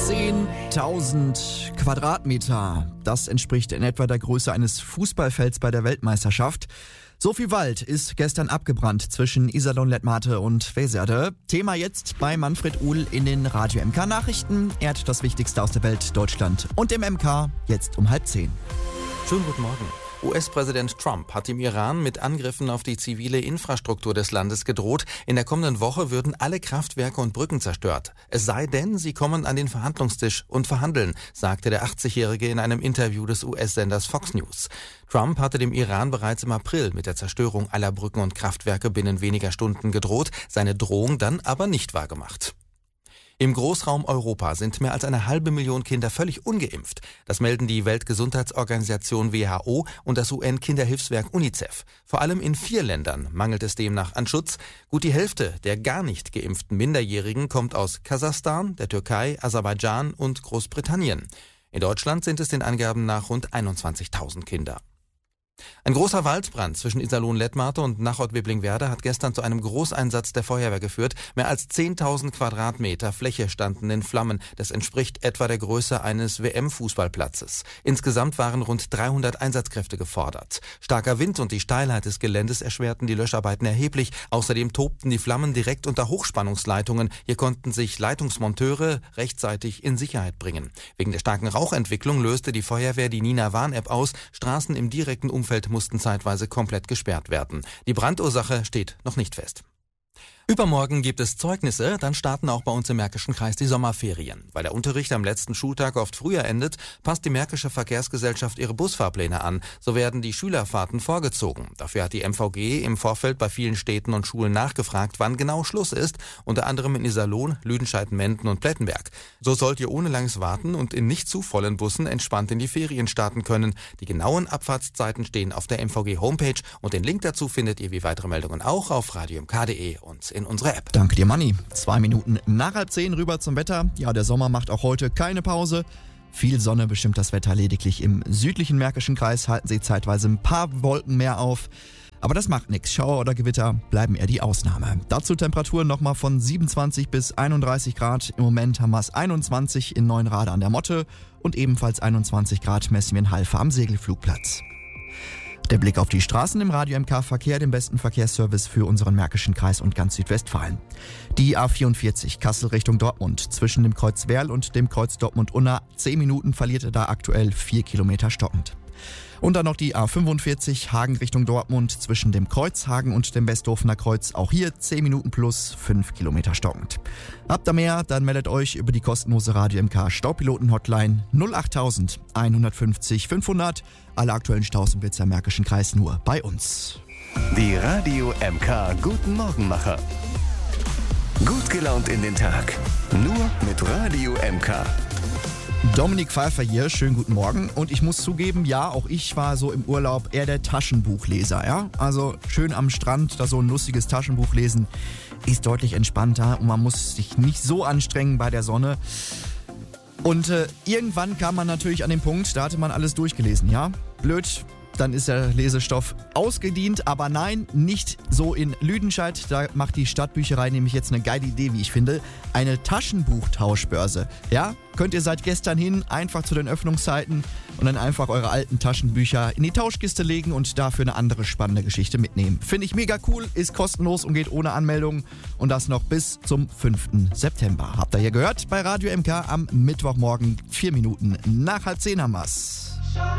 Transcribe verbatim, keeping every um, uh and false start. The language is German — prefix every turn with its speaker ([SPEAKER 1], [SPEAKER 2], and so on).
[SPEAKER 1] zehntausend Quadratmeter. Das entspricht in etwa der Größe eines Fußballfelds bei der Weltmeisterschaft. So viel Wald ist gestern abgebrannt zwischen Iserlohn, Letmathe und Weserde. Thema jetzt bei Manfred Uhl in den Radio M K Nachrichten. Er hat das Wichtigste aus der Welt, Deutschland und dem M K jetzt um halb zehn.
[SPEAKER 2] Schönen guten Morgen. U S-Präsident Trump hat dem Iran mit Angriffen auf die zivile Infrastruktur des Landes gedroht. In der kommenden Woche würden alle Kraftwerke und Brücken zerstört. Es sei denn, sie kommen an den Verhandlungstisch und verhandeln, sagte der achtzigjährige in einem Interview des U S-Senders Fox News. Trump hatte dem Iran bereits im April mit der Zerstörung aller Brücken und Kraftwerke binnen weniger Stunden gedroht, seine Drohung dann aber nicht wahrgemacht. Im Großraum Europa sind mehr als eine halbe Million Kinder völlig ungeimpft. Das melden die Weltgesundheitsorganisation W H O und das U N-Kinderhilfswerk UNICEF. Vor allem in vier Ländern mangelt es demnach an Schutz. Gut die Hälfte der gar nicht geimpften Minderjährigen kommt aus Kasachstan, der Türkei, Aserbaidschan und Großbritannien. In Deutschland sind es den Angaben nach rund einundzwanzigtausend Kinder. Ein großer Waldbrand zwischen Iserlohn-Letmathe und Nachod-Wibblingwerder hat gestern zu einem Großeinsatz der Feuerwehr geführt. Mehr als zehntausend Quadratmeter Fläche standen in Flammen. Das entspricht etwa der Größe eines W M-Fußballplatzes. Insgesamt waren rund dreihundert Einsatzkräfte gefordert. Starker Wind und die Steilheit des Geländes erschwerten die Löscharbeiten erheblich. Außerdem tobten die Flammen direkt unter Hochspannungsleitungen. Hier konnten sich Leitungsmonteure rechtzeitig in Sicherheit bringen. Wegen der starken Rauchentwicklung löste die Feuerwehr die Nina-Warn-App aus. Straßen im direkten Umfeld mussten zeitweise komplett gesperrt werden. Die Brandursache steht noch nicht fest. Übermorgen gibt es Zeugnisse, dann starten auch bei uns im Märkischen Kreis die Sommerferien. Weil der Unterricht am letzten Schultag oft früher endet, passt die Märkische Verkehrsgesellschaft ihre Busfahrpläne an. So werden die Schülerfahrten vorgezogen. Dafür hat die M V G im Vorfeld bei vielen Städten und Schulen nachgefragt, wann genau Schluss ist, unter anderem in Iserlohn, Lüdenscheid, Menden und Plettenberg. So sollt ihr ohne langes Warten und in nicht zu vollen Bussen entspannt in die Ferien starten können. Die genauen Abfahrtszeiten stehen auf der M V G-Homepage und den Link dazu findet ihr wie weitere Meldungen auch auf radio m k punkt de und in unserer App.
[SPEAKER 1] Danke dir, Manni. Zwei Minuten nach halb zehn rüber zum Wetter. Ja, der Sommer macht auch heute keine Pause. Viel Sonne bestimmt das Wetter, lediglich im südlichen Märkischen Kreis halten sie zeitweise ein paar Wolken mehr auf. Aber das macht nichts. Schauer oder Gewitter bleiben eher die Ausnahme. Dazu Temperaturen nochmal von siebenundzwanzig bis einunddreißig Grad. Im Moment haben wir es einundzwanzig in Neuenrade an der Motte und ebenfalls einundzwanzig Grad messen wir in Halver am Segelflugplatz. Der Blick auf die Straßen im Radio M K-Verkehr, den besten Verkehrsservice für unseren Märkischen Kreis und ganz Südwestfalen. Die A vierundvierzig, Kassel Richtung Dortmund, zwischen dem Kreuz Werl und dem Kreuz Dortmund-Unna. Zehn Minuten verliert er da aktuell vier Kilometer stockend. Und dann noch die A fünfundvierzig, Hagen Richtung Dortmund, zwischen dem Kreuz Hagen und dem Westhofener Kreuz. Auch hier zehn Minuten plus fünf Kilometer stockend. Habt ihr mehr, dann meldet euch über die kostenlose Radio M K Staupiloten-Hotline null acht hundertfünfzig fünfhundert. Alle aktuellen Staus im Blitzer Märkischen Kreis nur bei uns.
[SPEAKER 3] Die Radio M K Guten Morgenmacher. Gut gelaunt in den Tag. Nur mit Radio M K.
[SPEAKER 1] Dominik Pfeiffer hier, schönen guten Morgen. Und ich muss zugeben, ja, auch ich war so im Urlaub eher der Taschenbuchleser, ja. Also schön am Strand, da so ein lustiges Taschenbuch lesen, ist deutlich entspannter und man muss sich nicht so anstrengen bei der Sonne. Und äh, irgendwann kam man natürlich an den Punkt, da hatte man alles durchgelesen, ja. Blöd, dann ist der Lesestoff ausgedient, aber nein, nicht so in Lüdenscheid. Da macht die Stadtbücherei nämlich jetzt eine geile Idee, wie ich finde. Eine Taschenbuchtauschbörse. Ja, könnt ihr seit gestern hin einfach zu den Öffnungszeiten und dann einfach eure alten Taschenbücher in die Tauschkiste legen und dafür eine andere spannende Geschichte mitnehmen. Finde ich mega cool, ist kostenlos und geht ohne Anmeldung und das noch bis zum fünften September. Habt ihr hier gehört bei Radio M K am Mittwochmorgen, vier Minuten nach halb zehn haben wir's.